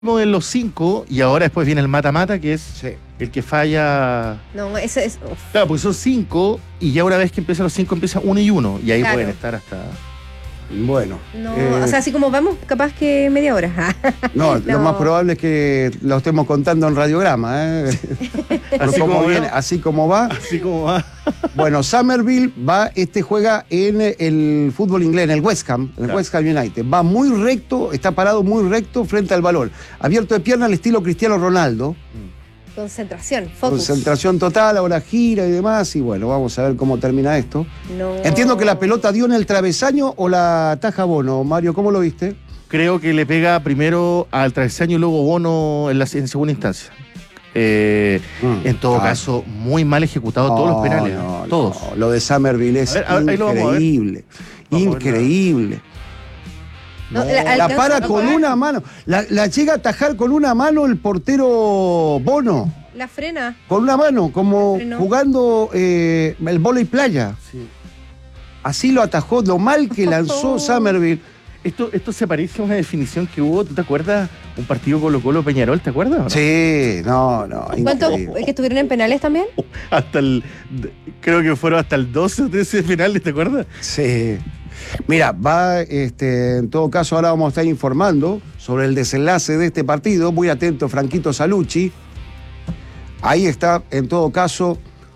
en los 5 y ahora después viene el mata-mata, que es Sí. el que falla. No, ese es. Uf. Claro, pues son 5 y ya una vez que empiezan los 5 empieza 1 y 1 y ahí Claro. pueden estar hasta. Bueno. No, o sea, así como vamos, capaz que media hora. No, lo más probable es que lo estemos contando en radiograma, ¿eh? Así Como como viene, va. así como va. Así como va. Bueno, Summerville juega en el fútbol inglés, en el West Ham, en el Claro. West Ham United. Va muy recto, está parado muy recto frente al balón. Abierto de pierna al estilo Cristiano Ronaldo. Concentración, focus. Concentración total, ahora gira y demás. Y bueno, vamos a ver cómo termina esto. No. Entiendo que la pelota dio en el travesaño o la taja Bono. Mario, ¿cómo lo viste? Creo que le pega primero al travesaño y luego Bono en segunda instancia. En todo caso, muy mal ejecutado todos los penales. No, todos. no, lo de Summerville es A ver, ahí lo vamos a ver. increíble. Vamos a ver. Increíble. No, La para con una mano. La llega a atajar con una mano el portero Bono. La frena. Con una mano, como Frenó. jugando el vóley playa. Sí. Así lo atajó, lo mal que lanzó Summerville. Esto se parece a una definición que hubo, ¿tú te acuerdas? Un partido Colo-Colo Peñarol, ¿te acuerdas? o no? Sí, no. ¿Cuántos increíble. que estuvieron en penales también? Creo que fueron hasta el 12 de ese final, ¿te acuerdas? Sí. Mira, en todo caso, ahora vamos a estar informando sobre el desenlace de este partido. Muy atento, Franquito Salucci. Ahí está, en todo caso.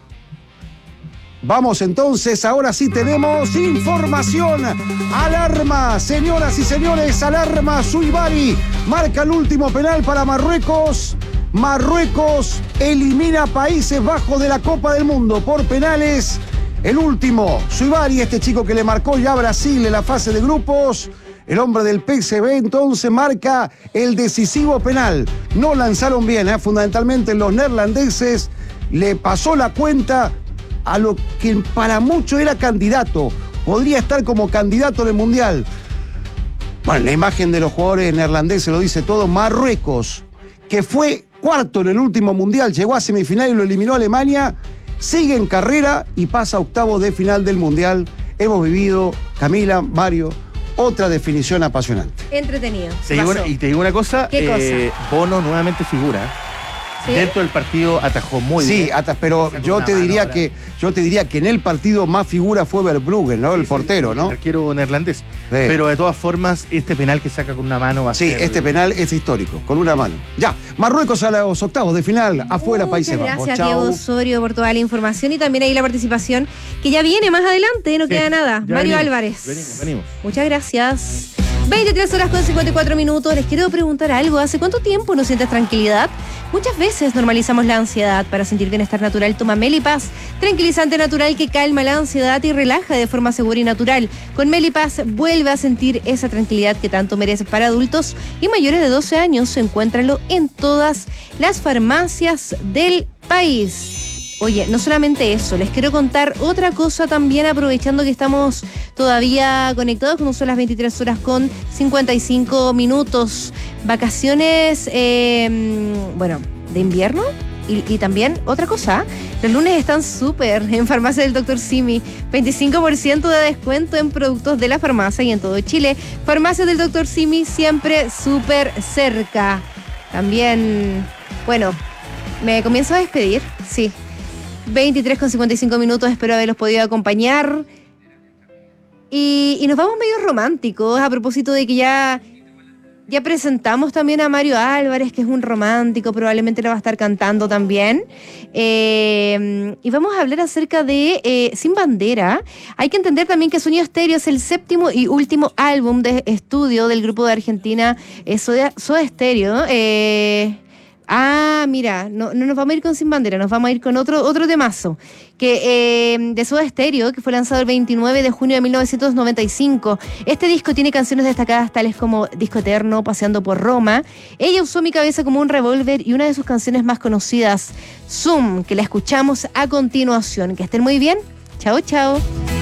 Vamos entonces, ahora sí tenemos información. Alarma, señoras y señores, alarma. Suibari marca el último penal para Marruecos. Marruecos elimina a Países Bajos de la Copa del Mundo por penales. El último, Suibari, este chico que le marcó ya a Brasil en la fase de grupos. El hombre del PSV entonces marca el decisivo penal. No lanzaron bien, fundamentalmente los neerlandeses. Le pasó la cuenta a lo que para muchos era candidato. Podría estar como candidato en el Mundial. Bueno, la imagen de los jugadores neerlandeses lo dice todo. Marruecos, que fue cuarto en el último Mundial, llegó a semifinal y lo eliminó a Alemania, sigue en carrera y pasa a octavos de final del Mundial. Hemos vivido, Camila, Mario, otra definición apasionante. Entretenido. Y te digo una cosa, ¿Qué Bono nuevamente figura. ¿Sí? Dentro del partido atajó muy bien. Sí, pero Sacó yo una te mano diría ahora. que en el partido más figura fue Verbruggen, ¿no? El portero, ¿no? El arquero neerlandés. Pero de todas formas, este penal que saca con una mano va a Sí, ser... este penal es histórico, con una mano. Ya, Marruecos a los octavos de final, afuera Países Bajos. Gracias, Chau. Diego Osorio, por toda la información y también ahí la participación que ya viene más adelante, no Sí, queda nada. ya Mario venimos, Álvarez. Venimos. Muchas gracias. 23 horas con 54 minutos. Les quiero preguntar algo. ¿Hace cuánto tiempo no sientes tranquilidad? Muchas veces normalizamos la ansiedad. Para sentir bienestar natural, toma Melipaz, tranquilizante natural que calma la ansiedad y relaja de forma segura y natural. Con Melipaz vuelve a sentir esa tranquilidad que tanto mereces. Para adultos y mayores de 12 años, encuéntralo en todas las farmacias del país. Oye, no solamente eso, les quiero contar otra cosa también, aprovechando que estamos todavía conectados, como son las 23 horas con 55 minutos. Vacaciones, de invierno. Y también otra cosa, los lunes están súper en Farmacia del Dr. Simi. 25% de descuento en productos de la farmacia y en todo Chile. Farmacia del Dr. Simi siempre súper cerca. También, me comienzo a despedir, sí. 23 con 55 minutos, espero haberlos podido acompañar. Y nos vamos medio románticos, a propósito de que ya presentamos también a Mario Álvarez, que es un romántico, probablemente lo va a estar cantando también. Y vamos a hablar acerca de Sin Bandera. Hay que entender también que Sonido Stereo es el séptimo y último álbum de estudio del grupo de Argentina Soda Stereo. Mira, no nos vamos a ir con Sin Bandera, nos vamos a ir con otro temazo de Soda Stereo, que fue lanzado el 29 de junio de 1995. Este disco tiene canciones destacadas tales como Disco Eterno, Paseando por Roma. Ella usó mi cabeza como un revólver y una de sus canciones más conocidas, Zoom, que la escuchamos a continuación. Que estén muy bien. Chao, chao.